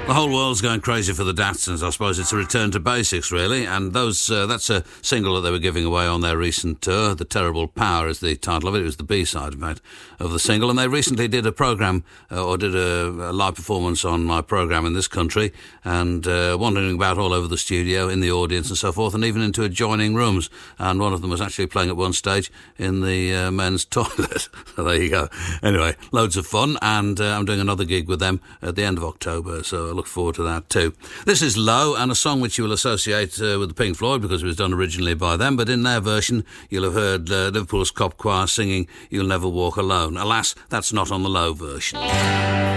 The whole world's going crazy for the Datsuns. I suppose it's a return to basics, really. And that's a single that they were giving away on their recent tour. The Terrible Power is the title of it. It was the B-side, in fact, of the single. And they recently did a programme, or did a live performance on my programme in this country, and wandering about all over the studio, in the audience and so forth, and even into adjoining rooms. And one of them was actually playing at one stage in the men's toilet. So there you go. Anyway, loads of fun, and I'm doing another gig with them at the end of October, so I look forward to that too. This is Low, and a song which you will associate with the Pink Floyd because it was done originally by them, but in their version you'll have heard Liverpool's Cop Choir singing You'll Never Walk Alone. Alas, that's not on the Low version.